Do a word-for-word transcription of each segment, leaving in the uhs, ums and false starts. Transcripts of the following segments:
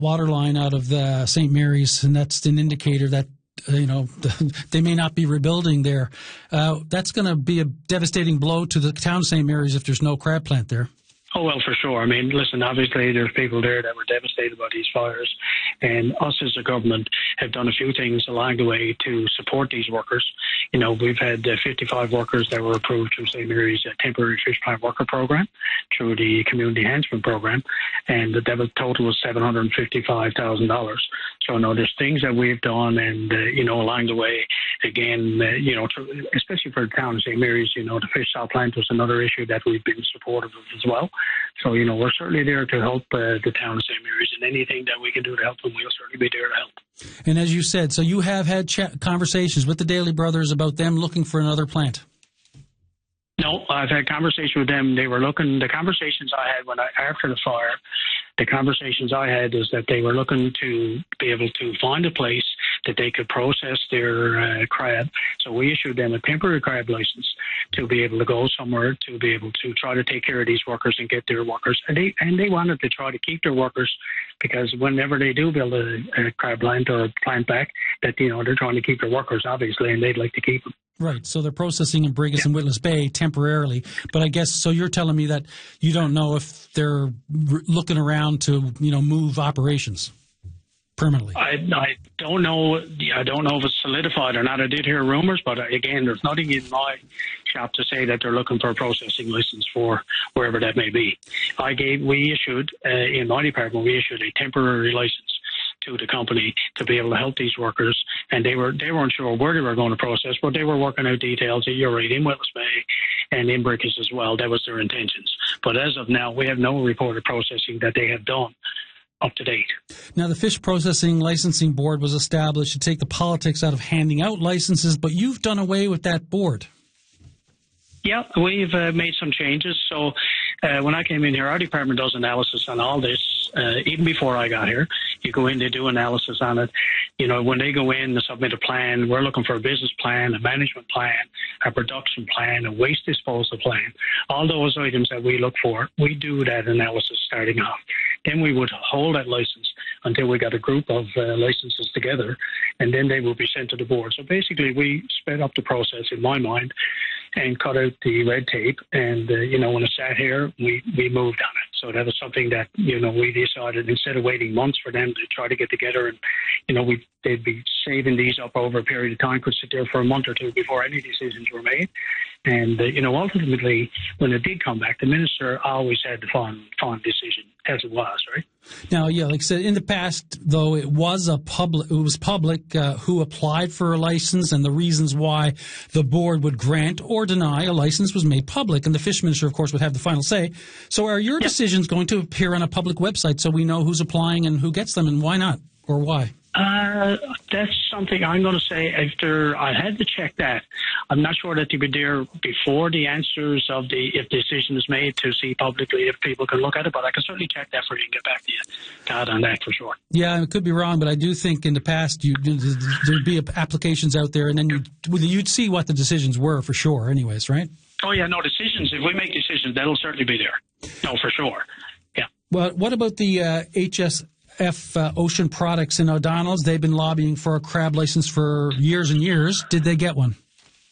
water line out of the Saint Mary's, and that's an indicator that, uh, you know, they may not be rebuilding there. Uh, that's going to be a devastating blow to the town of Saint Mary's if there's no crab plant there. Oh, well, for sure. I mean, listen, obviously there's people there that were devastated by these fires, and us as a government have done a few things along the way to support these workers. You know, we've had uh, fifty-five workers that were approved through Saint Mary's uh, Temporary Fish Plant Worker Program, through the Community Enhancement Program, and the was total was seven hundred fifty-five thousand dollars. So, no, there's things that we've done, and, uh, you know, along the way, again, uh, you know, especially for the town of Saint Mary's, you know, the fish stock plant was another issue that we've been supportive of as well. So, you know, we're certainly there to help uh, the town of Saint Mary's, and anything that we can do to help them, we'll certainly be there to help. And as you said, so you have had chat conversations with the Daly brothers about them looking for another plant? No, I've had conversations with them. They were looking, the conversations I had when I, after the fire, the conversations I had is that they were looking to be able to find a place that they could process their uh, crab. So we issued them a temporary crab license to be able to go somewhere, to be able to try to take care of these workers and get their workers. And they and they wanted to try to keep their workers, because whenever they do build a, a crab plant or a plant back, that, you know, they're trying to keep their workers, obviously, and they'd like to keep them. Right, so they're processing in Brigus yeah. and Witless Bay temporarily. But I guess, so you're telling me that you don't know if they're r- looking around to, you know, move operations permanently. I, I don't know. I don't know if it's solidified or not. I did hear rumors, but again, there's nothing in my shop to say that they're looking for a processing license for wherever that may be. I gave, we issued, uh, in my department, we issued a temporary license to the company to be able to help these workers, and they were they weren't sure where they were going to process, but they were working out details. You're right, in Witless Bay and in Brigus as well. That was their intentions. But as of now, we have no reported processing that they have done up to date. Now, the Fish Processing Licensing Board was established to take the politics out of handing out licenses, but you've done away with that board. Yeah, we've uh, made some changes. So uh, when I came in here, our department does analysis on all this. Uh, even before I got here, you go in, they do analysis on it. You know, when they go in and submit a plan, we're looking for a business plan, a management plan, a production plan, a waste disposal plan. All those items that we look for, we do that analysis starting off. Then we would hold that license until we got a group of uh, licenses together, and then they will be sent to the board. So basically, we sped up the process, in my mind, and cut out the red tape. And, uh, you know, when it sat here, we, we moved on it. So that was something that, you know, we decided, instead of waiting months for them to try to get together, and, you know, we they'd be saving these up over a period of time, could sit there for a month or two before any decisions were made. And, uh, you know, ultimately, when it did come back, the minister always had the final, final decision, as it was, right? Now, yeah, like I said, in the past, though, it was a public, it was public uh, who applied for a license, and the reasons why the board would grant or deny a license was made public, and the fish minister, of course, would have the final say. So are your yep. decisions going to appear on a public website so we know who's applying and who gets them, and why not, or why? Uh, that's something I'm going to say after I had to check that. I'm not sure that they were there before the answers of the, if the decision is made, to see publicly if people can look at it, but I can certainly check that for you and get back to you, Todd, on that for sure. Yeah, I could be wrong, but I do think in the past you, there'd be applications out there, and then you'd, you'd see what the decisions were for sure anyways, right? Oh, yeah, no, decisions. If we make decisions, that'll certainly be there. No, for sure. Yeah. Well, what about the uh, H S F uh, Ocean Products in O'Donnell's? They've been lobbying for a crab license for years and years. Did they get one?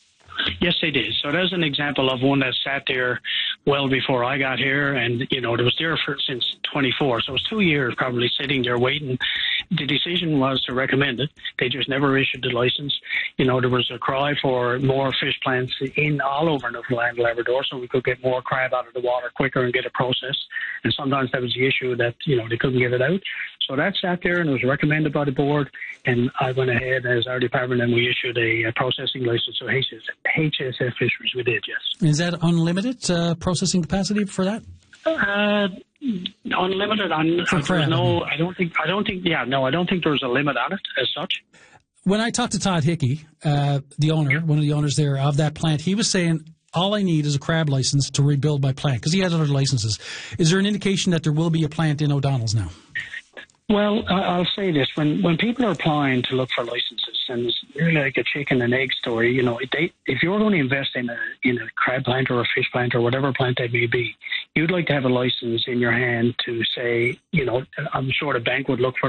Yes, they did. So there's an example of one that sat there well before I got here, and, you know, it was there for, since twenty-four. So it was two years probably sitting there waiting. The decision was to recommend it. They just never issued the license. You know, there was a cry for more fish plants in all over Newfoundland and Labrador, so we could get more crab out of the water quicker and get it processed. And sometimes that was the issue, that, you know, they couldn't get it out. So that sat there and it was recommended by the board. And I went ahead as our department and we issued a, a processing license to H S F Fisheries. We did, yes. Is that unlimited uh, processing capacity for that? Uh, unlimited on for crab. No, I don't think. I don't think. Yeah, no, I don't think there's a limit on it as such. When I talked to Todd Hickey, uh, the owner, one of the owners there of that plant, he was saying, all I need is a crab license to rebuild my plant, because he has other licenses. Is there an indication that there will be a plant in O'Donnell's now? Well, I'll say this. When when people are applying to look for licenses, license, you're like a chicken and egg story. You know, they, if you're going to invest in a in a crab plant or a fish plant or whatever plant they may be, you'd like to have a license in your hand to say, you know, I'm sure the bank would look for